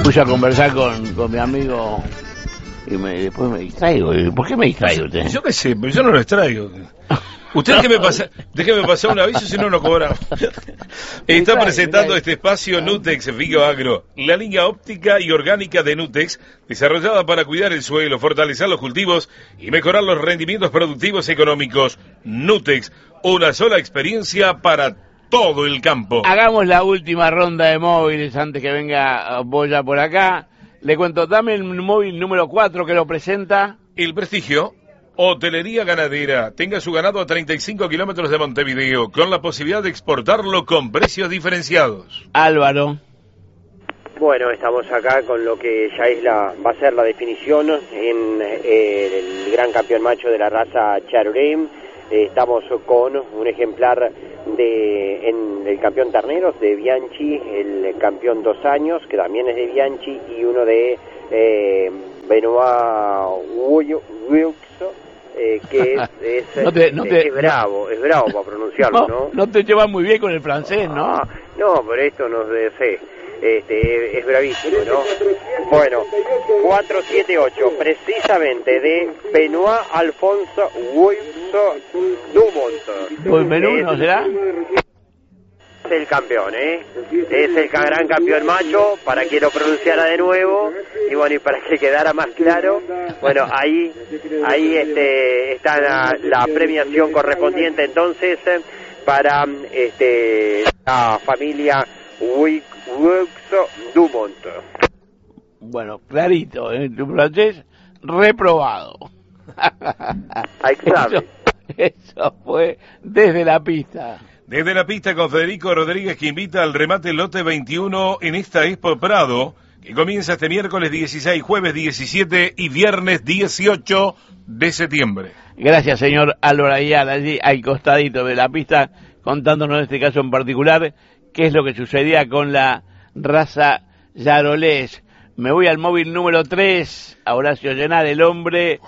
puse a conversar con mi amigo y después me distraigo. ¿Por qué me distraigo usted? Yo qué sé, pero yo no lo extraigo. Usted déjeme pasar un aviso, si no, no cobramos. Está presentando este espacio Nutex Vigo Agro, la línea óptica y orgánica de Nutex, desarrollada para cuidar el suelo, fortalecer los cultivos y mejorar los rendimientos productivos y económicos. Nutex, una sola experiencia para todo el campo. Hagamos la última ronda de móviles antes que venga Boya por acá. Le cuento, dame el móvil número 4 que lo presenta. El prestigio. Hotelería Ganadera, tenga su ganado a 35 kilómetros de Montevideo, con la posibilidad de exportarlo con precios diferenciados. Álvaro. Bueno, estamos acá con lo que ya es va a ser la definición en el gran campeón macho de la raza Charolais. Estamos con un ejemplar en el campeón terneros de Bianchi, el campeón 2 años, que también es de Bianchi, y uno de Benoit Wilkson, que es bravo para pronunciarlo, ¿no? No te llevas muy bien con el francés, ¿no? No, pero esto no sé. Es bravísimo, ¿no? Bueno, 478, precisamente de Benoit Alfonso Wilson Dumont. ¿Pues menú no será? Es el campeón, es el gran campeón macho, para que lo pronunciara de nuevo, y bueno, y para que quedara más claro, bueno, ahí está la premiación correspondiente entonces para la familia Wilson Dumont. Bueno, clarito, tu francés reprobado. Examen. Eso fue desde la pista. Desde la pista con Federico Rodríguez, que invita al remate lote 21 en esta Expo Prado, que comienza este miércoles 16, jueves 17 y viernes 18 de septiembre. Gracias, señor Álvaro Ayala, allí al costadito de la pista, contándonos este caso en particular, qué es lo que sucedía con la raza Charolais. Me voy al móvil número 3, a Horacio Llenar, el hombre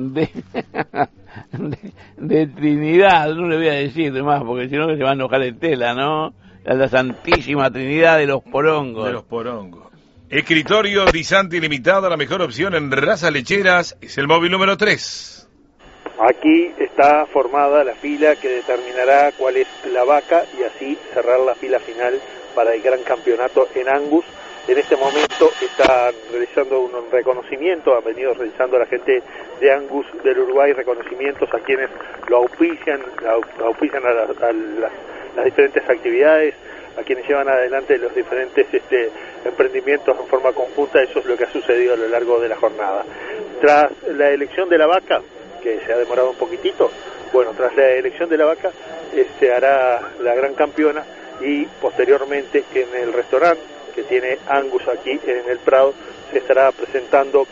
de Trinidad, no le voy a decir más, porque si no se va a enojar de tela, ¿no? La Santísima Trinidad de los Porongos. De los Porongos. Escritorio Disanti Limitada, la mejor opción en razas lecheras, es el móvil número 3. Aquí está formada la fila que determinará cuál es la vaca y así cerrar la fila final para el gran campeonato en Angus. En este momento están realizando un reconocimiento, han venido realizando la gente de Angus del Uruguay reconocimientos a quienes lo auspician a las diferentes actividades, a quienes llevan adelante los diferentes emprendimientos en forma conjunta. Eso es lo que ha sucedido a lo largo de la jornada. Tras la elección de la vaca, que se ha demorado un poquitito, bueno, tras la elección de la vaca se hará la gran campeona, y posteriormente en el restaurante que tiene Angus aquí en el Prado se estará presentando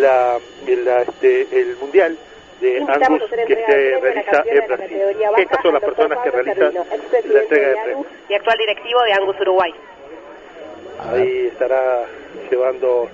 el mundial de Angus que se realiza en Brasil. Estas son las personas que realizan la entrega de premios. Y actual directivo de Angus Uruguay. Ahí estará llevando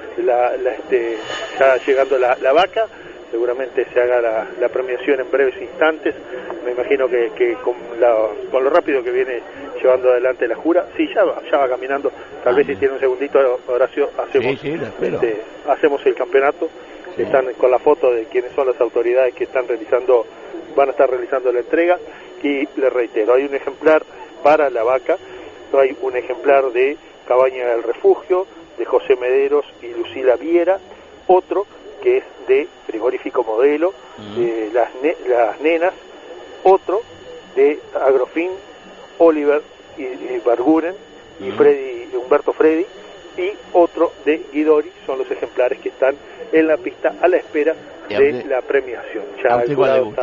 ya llegando la vaca. Seguramente se haga la premiación en breves instantes. Me imagino que con lo rápido que viene llevando adelante la jura, sí, ya va caminando. Tal vez si tiene un segundito, Horacio, hacemos el campeonato. Sí. Están con la foto de quiénes son las autoridades que van a estar realizando la entrega. Y les reitero, hay un ejemplar para la vaca, hay un ejemplar de Cabaña del Refugio, de José Mederos y Lucila Viera, otro que es de Frigorífico Modelo, de las nenas, otro de Agrofin, Oliver y Barguren, y Humberto Freddy, y otro de Guidori. Son los ejemplares que están en la pista a la espera de la premiación. Ya el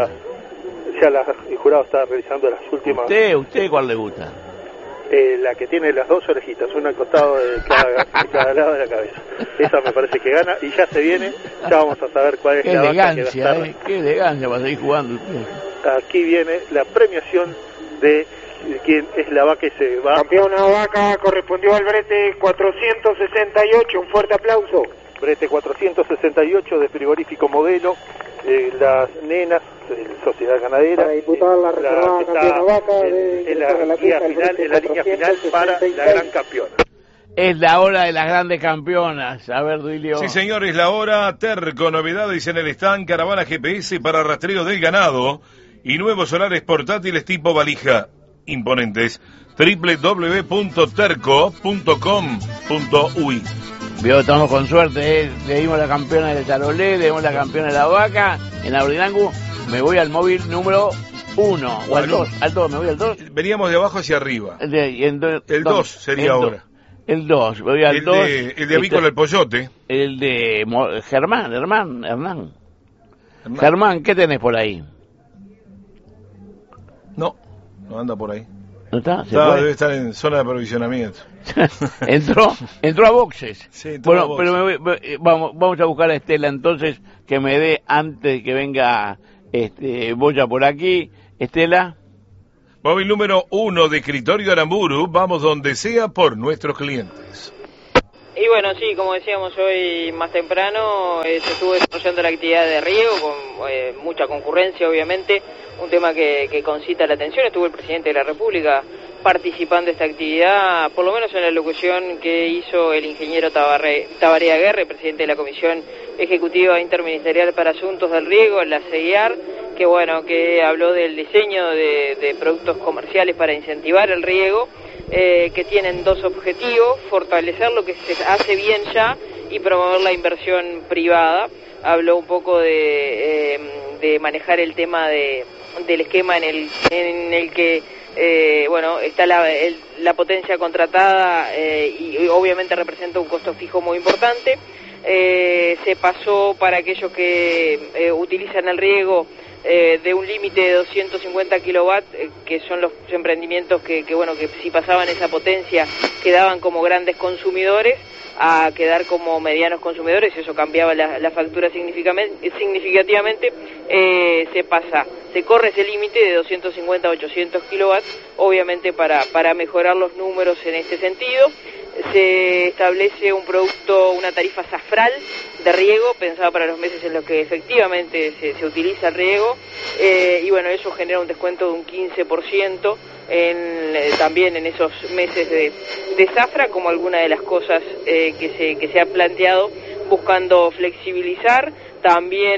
jurado está realizando las últimas. ¿Usted cuál le gusta? La que tiene las 2 orejitas, una al costado de cada lado de la cabeza. Esa me parece que gana, y ya se viene, ya vamos a saber cuál es la vaca que va a estar. Qué elegancia para seguir jugando usted. Aquí viene la premiación de quién es la vaca que se va. Campeona vaca correspondió al brete 468, un fuerte aplauso. Brete 468 de Frigorífico Modelo, las nenas, Sociedad Ganadera, para disputar la reservada campeona vaca en la línea final para la gran campeona. Es la hora de las grandes campeonas. A ver, Duilio. Sí, señor, es la hora. Terco, novedades en el stand, caravana GPS para rastreo del ganado y nuevos solares portátiles tipo valija imponentes. www.terco.com.uy. Vio, estamos con suerte, le dimos la campeona de Charolé, le dimos la campeona de la vaca, en Abrilangu. Me voy al móvil número 1, o al 2, me voy al 2. Veníamos de abajo hacia arriba. El 2 sería ahora. El 2, me voy al 2. El de Avícola el Pollote. El de Hernán. Germán, ¿qué tenés por ahí? No anda por ahí. ¿No está? Debe estar en zona de aprovisionamiento. entró a boxes. Sí, a boxes. Pero vamos a buscar a Estela entonces, que me dé antes que venga Boya por aquí. Estela. Móvil número 1 de Escritorio Aramburu, vamos donde sea por nuestros clientes. Y bueno, sí, como decíamos hoy más temprano, se estuvo desarrollando la actividad de riego con mucha concurrencia, obviamente, un tema que concita la atención. Estuvo el presidente de la República participando de esta actividad, por lo menos en la locución que hizo el ingeniero Tabaré Aguerre, presidente de la Comisión Ejecutiva Interministerial para Asuntos del Riego, la CEIAR, que habló del diseño de productos comerciales para incentivar el riego, que tienen dos objetivos: fortalecer lo que se hace bien ya y promover la inversión privada. Habló un poco de manejar el tema del esquema en el que está la potencia contratada y obviamente representa un costo fijo muy importante. Se pasó para aquellos que utilizan el riego de un límite de 250 kilowatts, que son los emprendimientos que si pasaban esa potencia quedaban como grandes consumidores, a quedar como medianos consumidores, y eso cambiaba la factura significativamente. Se corre ese límite de 250 a 800 kilowatts, obviamente para mejorar los números en este sentido. Se establece una tarifa zafral de riego, pensada para los meses en los que efectivamente se utiliza el riego, y eso genera un descuento de un 15% también en esos meses de zafra, como alguna de las cosas que se ha planteado buscando flexibilizar. También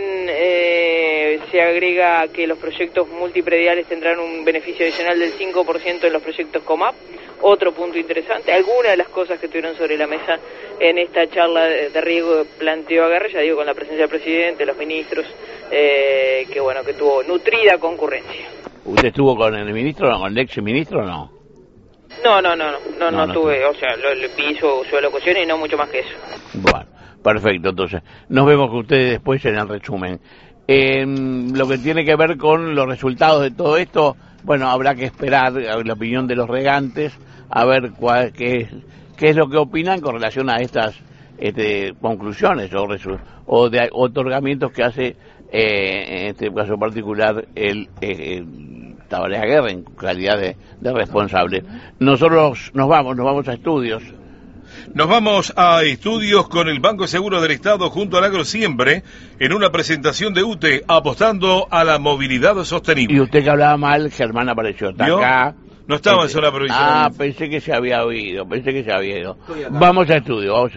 se agrega que los proyectos multiprediales tendrán un beneficio adicional del 5% en los proyectos COMAP. Otro punto interesante, algunas de las cosas que estuvieron sobre la mesa en esta charla de riego planteó Aguerre, ya digo, con la presencia del presidente, los ministros, que tuvo nutrida concurrencia. ¿Usted estuvo con el ministro o con el ex ministro o no? No tuve, le vi su alocución y no mucho más que eso. Bueno, perfecto, entonces nos vemos con ustedes después en el resumen. Lo que tiene que ver con los resultados de todo esto, habrá que esperar la opinión de los regantes, a ver qué es lo que opinan con relación a estas conclusiones o de otorgamientos que hace en este caso particular el Tabaré Aguerre en calidad de responsable. Nosotros nos vamos a estudios. Nos vamos a estudios con el Banco Seguro del Estado junto al Agro Siempre en una presentación de UTE apostando a la movilidad sostenible. Y usted que hablaba mal, Germán apareció. Está acá. No estaba en zona provincial. Pensé que se había oído. Vamos a estudio.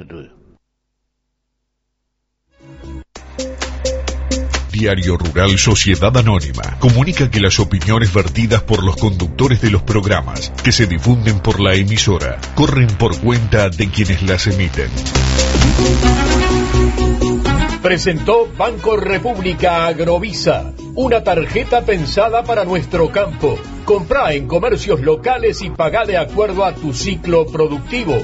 Diario Rural Sociedad Anónima comunica que las opiniones vertidas por los conductores de los programas que se difunden por la emisora corren por cuenta de quienes las emiten. Presentó Banco República Agrovisa, una tarjeta pensada para nuestro campo. Comprá en comercios locales y pagá de acuerdo a tu ciclo productivo.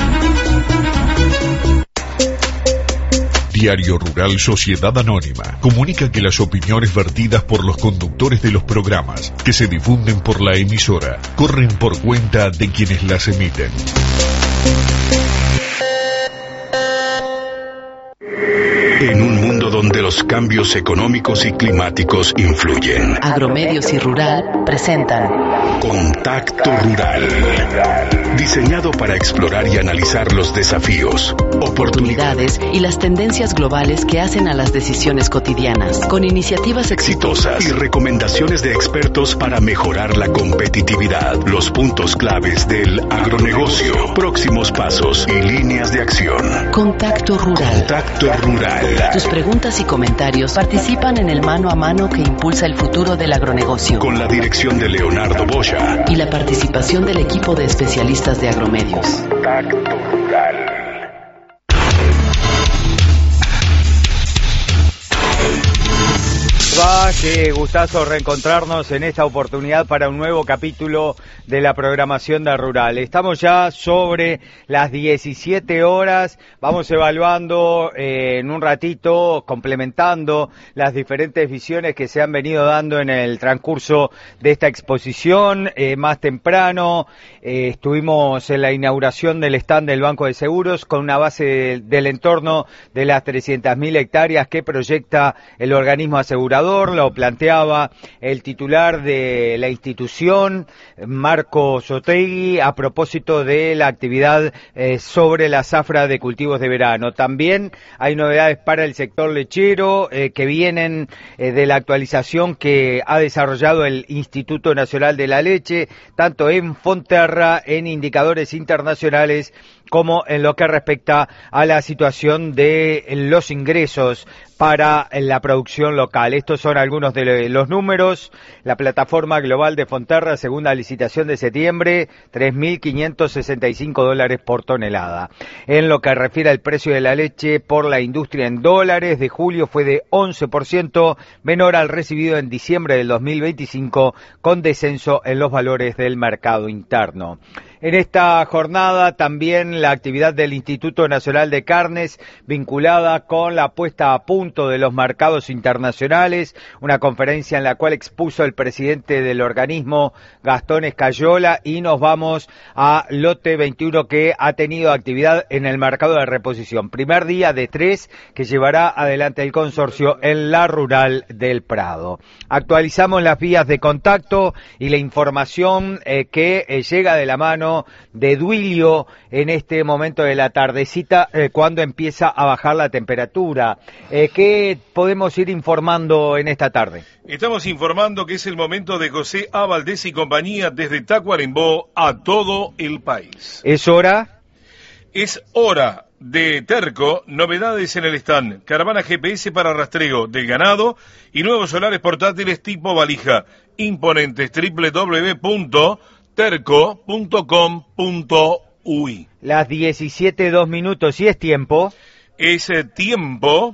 Diario Rural Sociedad Anónima comunica que las opiniones vertidas por los conductores de los programas que se difunden por la emisora corren por cuenta de quienes las emiten. En un mundo donde los cambios económicos y climáticos influyen, Agromedios y Rural presentan Contacto Rural, diseñado para explorar y analizar los desafíos, oportunidades y las tendencias globales que hacen a las decisiones cotidianas, con iniciativas exitosas y recomendaciones de expertos para mejorar la competitividad, los puntos claves del agronegocio, próximos pasos y líneas de acción. Contacto Rural. Contacto Rural. Tus preguntas y comentarios participan en el mano a mano que impulsa el futuro del agronegocio. Con la dirección de Leonardo Boya y la participación del equipo de especialistas de agromedios. Contacto Rural. Qué gustazo reencontrarnos en esta oportunidad para un nuevo capítulo de la programación de Rural. Estamos ya sobre las 17 horas, vamos evaluando en un ratito, complementando las diferentes visiones que se han venido dando en el transcurso de esta exposición. Más temprano estuvimos en la inauguración del stand del Banco de Seguros con una base del entorno de las 300.000 hectáreas que proyecta el organismo asegurador. Lo planteaba el titular de la institución, Marco Sotegui, a propósito de la actividad sobre la zafra de cultivos de verano. También hay novedades para el sector lechero que vienen de la actualización que ha desarrollado el Instituto Nacional de la Leche, tanto en Fonterra, en indicadores internacionales, como en lo que respecta a la situación de los ingresos para la producción local. Estos son algunos de los números. La plataforma global de Fonterra, segunda licitación de septiembre, $3.565 por tonelada. En lo que refiere al precio de la leche por la industria en dólares, de julio fue de 11%, menor al recibido en diciembre del 2025, con descenso en los valores del mercado interno. En esta jornada también la actividad del Instituto Nacional de Carnes vinculada con la puesta a punto de los mercados internacionales, una conferencia en la cual expuso el presidente del organismo, Gastón Escayola, y nos vamos a lote 21 que ha tenido actividad en el mercado de reposición. Primer día de 3 que llevará adelante el consorcio en la Rural del Prado. Actualizamos las vías de contacto y la información que llega de la mano de Duilio en este momento de la tardecita cuando empieza a bajar la temperatura. ¿Qué podemos ir informando en esta tarde? Estamos informando que es el momento de José A. Valdés y compañía desde Tacuarembó a todo el país. ¿Es hora? Es hora de Terco, novedades en el stand, caravana GPS para rastreo del ganado y nuevos solares portátiles tipo valija, imponentes, www.terco.com.uy. Las 17:02 y es tiempo. Es tiempo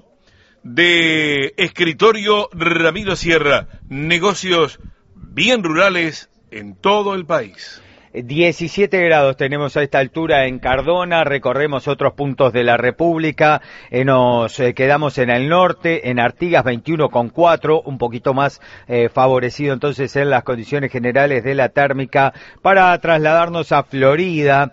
de Escritorio Ramiro Sierra, negocios bien rurales en todo el país. 17 grados tenemos a esta altura en Cardona, recorremos otros puntos de la República, nos quedamos en el norte, en Artigas 21,4, un poquito más favorecido entonces en las condiciones generales de la térmica, para trasladarnos a Florida,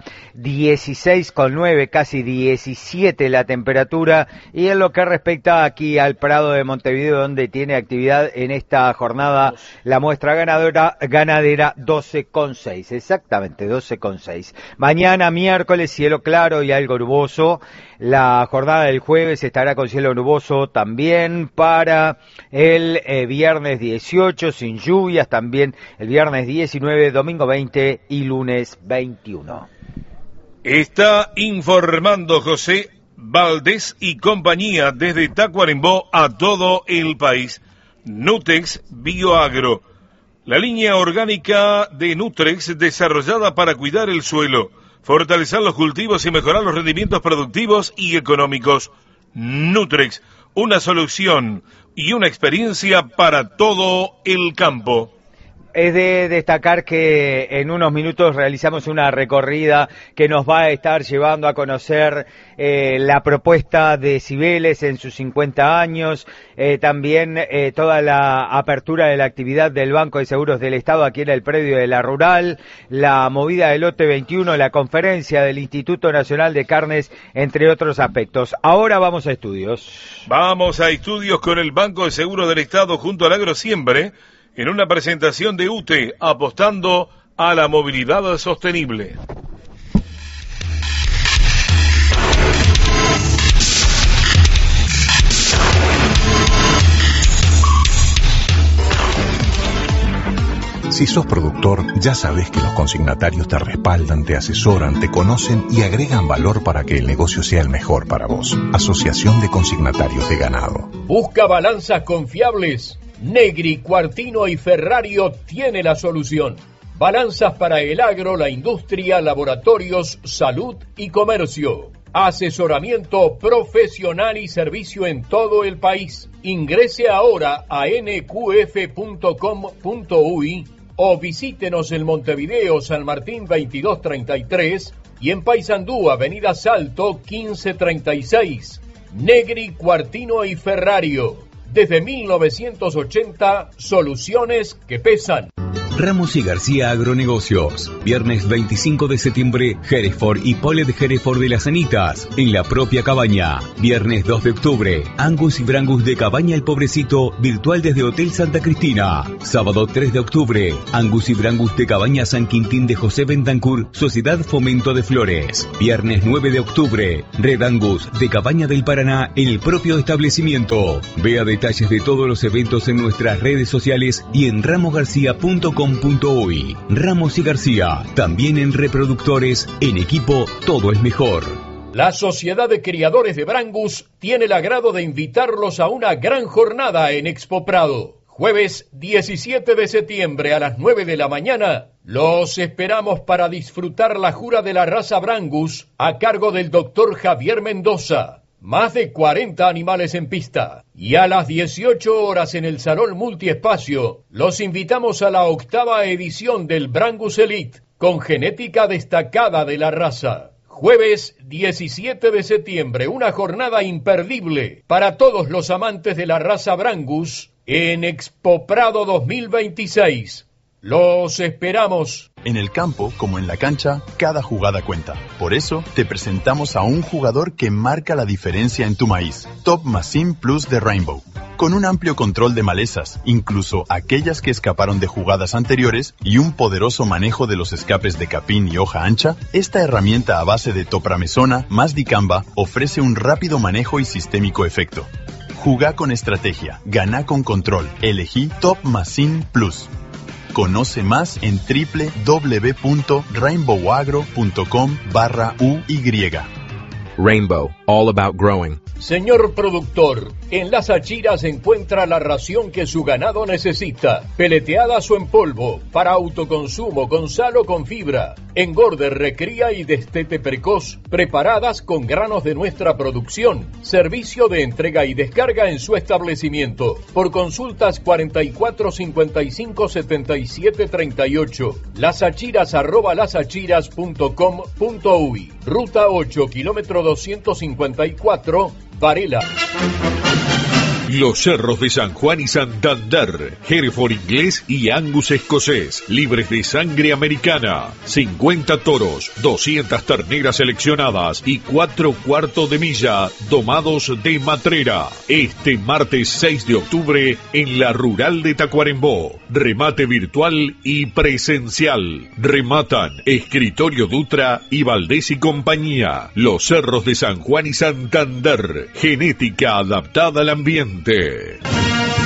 16,9, casi 17 la temperatura, y en lo que respecta aquí al Prado de Montevideo, donde tiene actividad en esta jornada la muestra ganadera 12,6, exactamente 12,6. Mañana miércoles cielo claro y algo nuboso. La jornada del jueves estará con cielo nuboso también para el viernes 18 sin lluvias, también el viernes 19, domingo 20 y lunes 21. Está informando José Valdés y compañía desde Tacuarembó a todo el país. Nutex Bioagro, la línea orgánica de Nutrex desarrollada para cuidar el suelo, fortalecer los cultivos y mejorar los rendimientos productivos y económicos. Nutrex, una solución y una experiencia para todo el campo. Es de destacar que en unos minutos realizamos una recorrida que nos va a estar llevando a conocer la propuesta de Cibeles en sus 50 años, también toda la apertura de la actividad del Banco de Seguros del Estado aquí en el predio de la Rural, la movida del lote 21, la conferencia del Instituto Nacional de Carnes, entre otros aspectos. Ahora vamos a estudios. Vamos a estudios con el Banco de Seguros del Estado junto al Agrosiembre, en una presentación de UTE, apostando a la movilidad sostenible. Si sos productor, ya sabés que los consignatarios te respaldan, te asesoran, te conocen y agregan valor para que el negocio sea el mejor para vos. Asociación de Consignatarios de Ganado. ¿Busca balanzas confiables? Negri, Cuartino y Ferrario tiene la solución. Balanzas para el agro, la industria, laboratorios, salud y comercio. Asesoramiento profesional y servicio en todo el país. Ingrese ahora a nqf.com.uy o visítenos en Montevideo, San Martín 2233 y en Paysandú, Avenida Salto 1536. Negri, Cuartino y Ferrario. Desde 1980, soluciones que pesan. Ramos y García Agronegocios. Viernes 25 de septiembre, Hereford y Polet Hereford de las Anitas, en la propia cabaña. Viernes 2 de octubre, Angus y Brangus de Cabaña El Pobrecito, virtual desde Hotel Santa Cristina. Sábado 3 de octubre, Angus y Brangus de Cabaña San Quintín de José Bentancur, Sociedad Fomento de Flores. Viernes 9 de octubre, Red Angus de Cabaña del Paraná, en el propio establecimiento. Vea detalles de todos los eventos en nuestras redes sociales y en ramosgarcia.com.uy. Ramos y García, también en reproductores, en equipo todo es mejor. La Sociedad de Criadores de Brangus tiene el agrado de invitarlos a una gran jornada en Expo Prado. Jueves 17 de septiembre a las 9 de la mañana, los esperamos para disfrutar la jura de la raza Brangus a cargo del doctor Javier Mendoza. Más de 40 animales en pista. Y a las 18 horas en el Salón Multiespacio, los invitamos a la 8ª edición del Brangus Elite, con genética destacada de la raza. Jueves 17 de septiembre, una jornada imperdible para todos los amantes de la raza Brangus en Expo Prado 2026. Los esperamos. En el campo, como en la cancha, cada jugada cuenta. Por eso, te presentamos a un jugador que marca la diferencia en tu maíz. Top Machine Plus de Rainbow. Con un amplio control de malezas, incluso aquellas que escaparon de jugadas anteriores, y un poderoso manejo de los escapes de capín y hoja ancha, esta herramienta a base de topramesona más dicamba ofrece un rápido manejo y sistémico efecto. Jugá con estrategia, ganá con control. Elegí Top Machine Plus. Conoce más en www.rainbowagro.com/UY. Rainbow, all about growing. Señor productor, en Las Achiras encuentra la ración que su ganado necesita. Peleteadas o en polvo, para autoconsumo, con sal o con fibra. Engorde, recría y destete precoz, preparadas con granos de nuestra producción. Servicio de entrega y descarga en su establecimiento. Por consultas 44 55 77 38. lasachiras@lasachiras.com.uy. Ruta 8, kilómetro 254, Varela. Los cerros de San Juan y Santander, Hereford inglés y Angus escocés, libres de sangre americana, 50 toros, 200 terneras seleccionadas y 4 cuartos de milla domados de matrera. Este martes 6 de octubre en la Rural de Tacuarembó, remate virtual y presencial. Rematan Escritorio Dutra y Valdés y compañía. Los cerros de San Juan y Santander, genética adaptada al ambiente.